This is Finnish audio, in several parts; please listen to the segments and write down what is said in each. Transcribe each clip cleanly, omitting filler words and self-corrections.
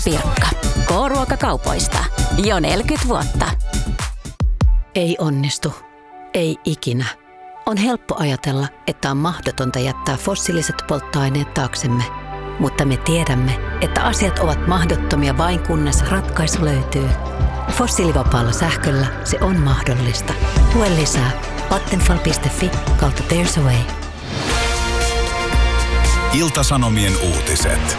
Pirkka. K-ruokakaupoista. Jo 40 vuotta. Ei onnistu. Ei ikinä. On helppo ajatella, että on mahdotonta jättää fossiiliset polttoaineet taaksemme. Mutta me tiedämme, että asiat ovat mahdottomia vain kunnes ratkaisu löytyy. Fossiilivapaalla sähköllä se on mahdollista. Lue lisää vattenfall.fi/there's a way. Ilta-Sanomien uutiset.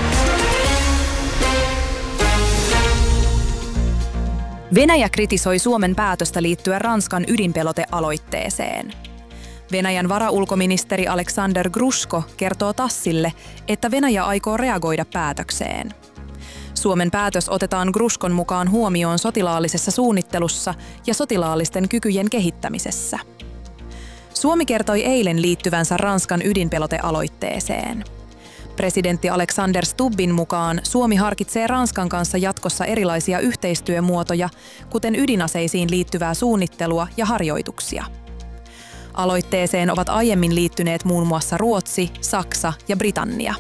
Venäjä kritisoi Suomen päätöstä liittyä Ranskan ydinpelotealoitteeseen. Venäjän varaulkoministeri Alexander Grushko kertoo TASSille, että Venäjä aikoo reagoida päätökseen. Suomen päätös otetaan Grushkon mukaan huomioon sotilaallisessa suunnittelussa ja sotilaallisten kykyjen kehittämisessä. Suomi kertoi eilen liittyvänsä Ranskan ydinpelotealoitteeseen. Presidentti Alexander Stubbin mukaan Suomi harkitsee Ranskan kanssa jatkossa erilaisia yhteistyömuotoja, kuten ydinaseisiin liittyvää suunnittelua ja harjoituksia. Aloitteeseen ovat aiemmin liittyneet muun muassa Ruotsi, Saksa ja Britannia.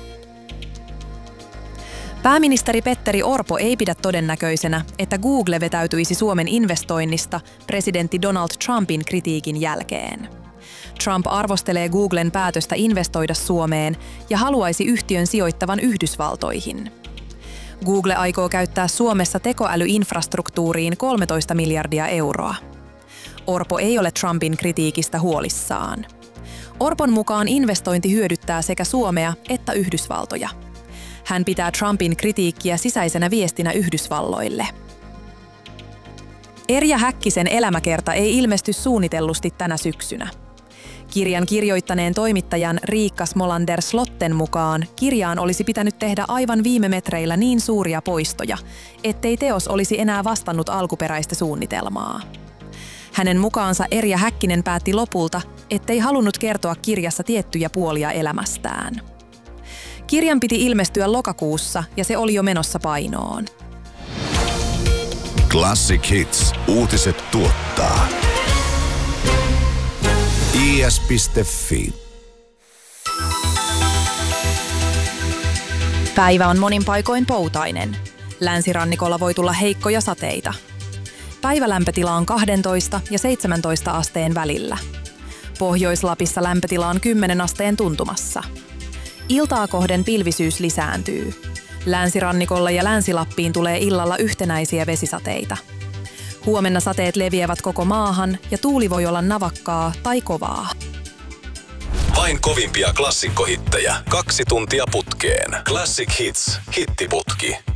Pääministeri Petteri Orpo ei pidä todennäköisenä, että Google vetäytyisi Suomen investoinnista presidentti Donald Trumpin kritiikin jälkeen. Trump arvostelee Googlen päätöstä investoida Suomeen ja haluaisi yhtiön sijoittavan Yhdysvaltoihin. Google aikoo käyttää Suomessa tekoälyinfrastruktuuriin 13 miljardia euroa. Orpo ei ole Trumpin kritiikistä huolissaan. Orpon mukaan investointi hyödyttää sekä Suomea että Yhdysvaltoja. Hän pitää Trumpin kritiikkiä sisäisenä viestinä Yhdysvalloille. Erja Häkkisen elämäkerta ei ilmesty suunnitellusti tänä syksynä. Kirjan kirjoittaneen toimittajan Riikka Smolander Slotten mukaan kirjaan olisi pitänyt tehdä aivan viime metreillä niin suuria poistoja, ettei teos olisi enää vastannut alkuperäistä suunnitelmaa. Hänen mukaansa Erja Häkkinen päätti lopulta, ettei halunnut kertoa kirjassa tiettyjä puolia elämästään. Kirjan piti ilmestyä lokakuussa ja se oli jo menossa painoon. Classic Hits. Uutiset tuottaa. is.fi. Päivä on monin paikoin poutainen. Länsirannikolla voi tulla heikkoja sateita. Päivälämpötila on 12 ja 17 asteen välillä. Pohjois-Lapissa lämpötila on 10 asteen tuntumassa. Iltaa kohden pilvisyys lisääntyy. Länsirannikolla ja Länsi-Lappiin tulee illalla yhtenäisiä vesisateita. Huomenna sateet leviävät koko maahan ja tuuli voi olla navakkaa tai kovaa. Vain kovimpia klassikkohittejä 2 tuntia putkeen. Classic Hits. Hittiputki.